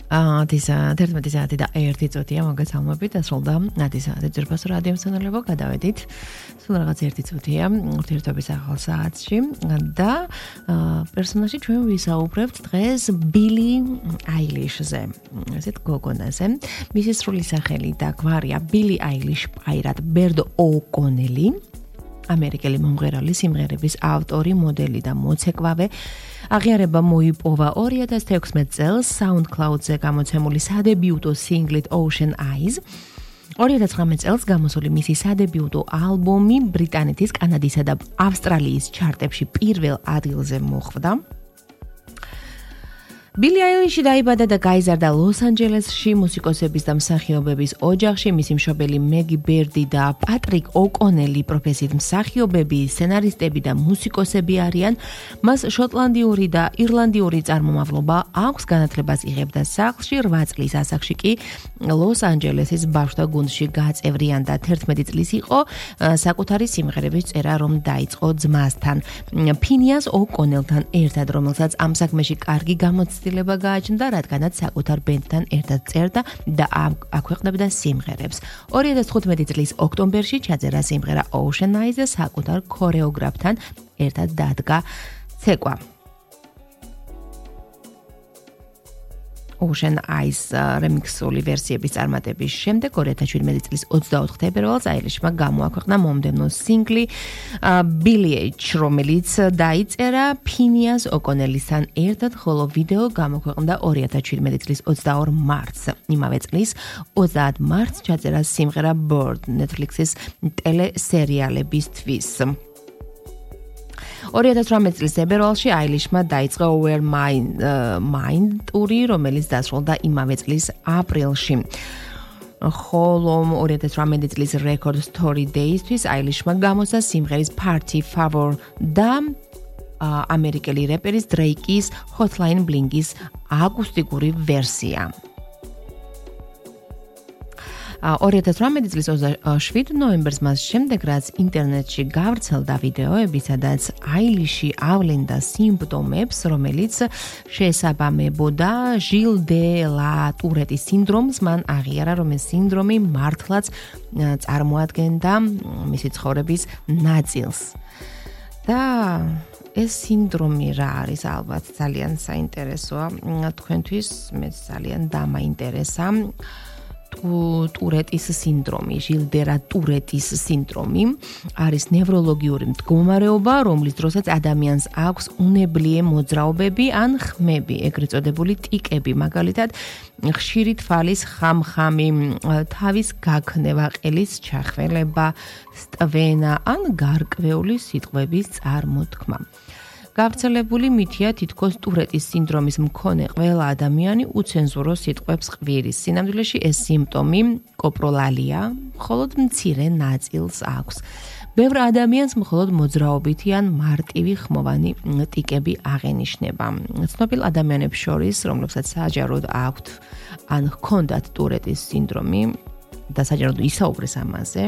11 საათი და 1 წუთია მოგესალმებით, დასრულდა 10 საათი ძვირფასო რადიო მსმენელებო, გადავედით სულ რაღაც 1 წუთია ურთიერთობის ახალ საათში და პერსონაჟი ჩვენ ვისაუბრებთ დღეს ბილი აილიშზე, ესეთ გოგონაზე. მისი სრული სახელი და გვარია ბილი აილიsh პაირატ ბერდ ო'კონელი, ამერიკელი მომღერალი, სიმღერების ავტორი, მოდელი და მოცეკვავე. აღიარება მოიპოვა 2016 წელს SoundCloud-ზე გამოცემული სადებიუტო სინგლით Ocean Eyes. 2019 წელს გამოსული მისი სადებიუტო ალბომი ბრიტანეთის, კანადისა და ავსტრალიის ჩარტებში პირველ ადგილზე მოხვდა. ბილი აილიში დაიბადა და გაიზარდა ლოს-ანჯელესში მუსიკოსების და მსახიობების ოჯახში. მისი მშობელი მეგი ბერდი და პატრიკ ო'კონელი პროფესიით მსახიობები, სცენარისტები და მუსიკოსები არიან. მას შოტლანდიური და ირლანდიური წარმომავლობა აქვს, განათლებას იღებდა სახლში, 8 წლის ასაკში კი ლოს-ანჯელესის ბავშვთა გუნდში გაწევრიანდა. 11 წლის იყო საკუთარი სიმღერების წერა, რომ დაიწყო ძმასთან, ფინიას ო'კონელთან ერთად, რომელსაც ამ საქმეში კარგი გამოცდილება გააჩნდა, რადგანაც საკუთარ ბენდთან ერთად წერდა და აქვეყნებდა სიმღერებს. 2015 წლის ოქტომბერში ჩაწერა სიმღერა Ocean Eyes და საკუთარ ქორეოგრაფთან ერთად დადგა ცეკვა. Ocean Eyes რემიქსული ვერსიების წარმატების შემდეგ 2017 წლის 24 თებერვალს აილიშმა გამოაქვეყნა მომდევნო სინგლი Billy H, რომელიც დაიწერა ფინიას ო'კონელისთან ერთად, ხოლო ვიდეო გამოქვეყნდა 2017 წლის 22 მარტს. იმავე წლის 30 მარტს ჩაწერა სიმღერა Bird Netflix-ის ტელესერიალებისთვის. 2018 წლის თებერვალში აილიშმა დაიწყო Where Mind ტური, რომელიც დასრულდა იმავე წლის აპრილში. ხოლო 2018 წლის Record Story Days-თვის აილიშმა გამოსცა სიმღერის Party Favor და ამერიკელი რეპერის დრეიკის Hotline Bling-ის აკუსტიკური ვერსია. 2018 წლის 27 ნოემბერს მას შემდეგ, რაც ინტერნეტში გავრცელდა ვიდეოები, სადაც აილიში ავლენდა სიმპტომებს, რომელიც შეესაბამებოდა ჟილ დე ლა ტურეტის სინდრომს, მან აღიარა, რომ ეს სინდრომი მართლაც წარმოადგენდა მისი ცხოვრების ნაწილს. და ეს სინდრომი რა არის, ალბათ ძალიან საინტერესოა თქვენთვის, მეც ძალიან დამაინტერესა. ტურეტის სინდრომი, ჟილ დე ლა ტურეტის სინდრომი არის ნევროლოგიური მდგომარეობა, რომლის დროსაც ადამიანს აქვს უნებლიე მოძრაობები ან ხმები, ეგრეთ წოდებული ტიკები, მაგალითად, ხშირი თვალის ხამხამი, თავის გაქნება, ყელის ჩახველება, სტვენა ან გარკვეული სიტყვების წარმოთქმა. გავრცელებული მითია, თითქოს ტურეტის სინდრომის მქონე ყველა ადამიანი უცენზურო სიტყვებს ყვირის. სინამდვილეში ეს სიმპტომი კოპროლალია, მხოლოდ მცირე ნაწილს აქვს. ბევრ ადამიანს მხოლოდ მოძრაობითი ან მარტივი ხმოვანი ტიკები აღენიშნება. ცნობილ ადამიანებს შორის, რომლებსაც საჯაროდ აქვთ ან ჰქონდათ ტურეტის სინდრომი და საჯაროდ ისაუბრეს ამაზე,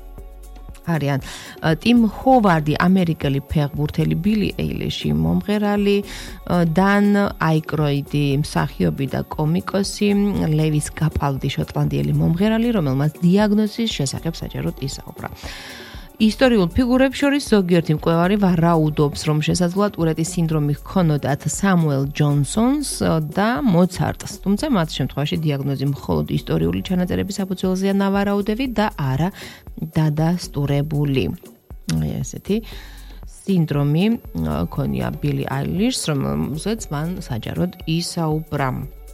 არიან ტიმ ჰოვარდი, ამერიკელი ფეხბურთელი, ბილი აილიში, მომღერალი, დან აიკროიდი, მსახიობი და კომიკოსი, ლევის კაპალდი, შოტლანდიელი მომღერალი, რომელმაც დიაგნოზის შესახებ საჯაროდ ისაუბრა. ისტორიულ ფიგურებს შორის ზოგიერთი მკვლევარი ვარაუდობს, რომ შესაძლოა ტურეტის სინდრომი ჰქონოდათ სამუელ ჯონსონს და მოცარტს, თუმცა მათ შემთხვევაში დიაგნოზი მხოლოდ ისტორიული ჩანაწერების საფუძველზეა ნავარაუდები და არა დადასტურებული. ესეთი სინდრომი ქონია ბილი აილიშს, რომელზეც მან საჯაროდ ისაუბრა.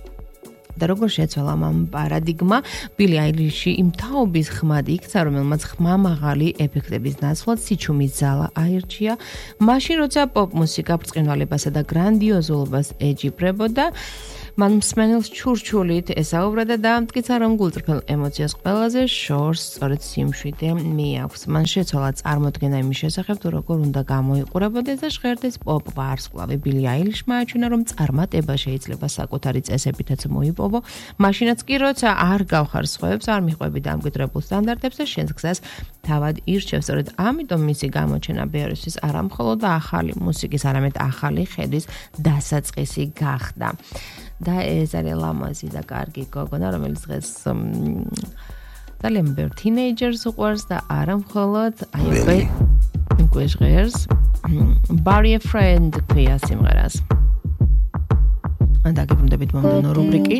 და როგორ შეცვალა ამ პარადიგმა, ბილი აილიში იმ თაობის ხმად იქცა, რომელმაც ხმამაღალი ეფექტების ნაცვლად სიჩუმის ძალა აირჩია, მაშინ როცა პოპ მუსიკა ბრწყინვალებასა და გრანდიოზულობას ეჯიბრებოდა, მან მსმენელს ჩურჩულით ესაუბრა და დაამტკიცა, რომ გულწრფელ ემოციას ყველაზე შორს სწორედ სიმშვიდე მიაქვს. მან შეცვალა წარმოდგენა იმის შესახებ, თუ როგორ უნდა გამოიყურებოდეს და ჟღერდეს პოპ ვარსკვლავი. ბილი აილიშმა აჩვენა, რომ წარმატება შეიძლება საკუთარი წესებითაც მოიპოვო, მაშინაც კი როცა არ გავხარ სხვებს, არ მიყვები დამკვიდრებულ სტანდარტებს და შენს გზას თავად ირჩევ. სწორედ ამიტომ მისი გამოჩენა ბევრისთვის არა მხოლოდ ახალი მუსიკის, არამედ ახალი ხედვის დასაწყისი გახდა. და ეს არის ლამაზი და კარგი გოგონა, რომელიც დღეს ძალიან ბევრ თინეიჯერს უყვარს და არა მხოლოდ აი უკვე ჟღერს. Bury a friend ქვია სიმღერას. და გებრუნდებით მომდენო რუბრიკით.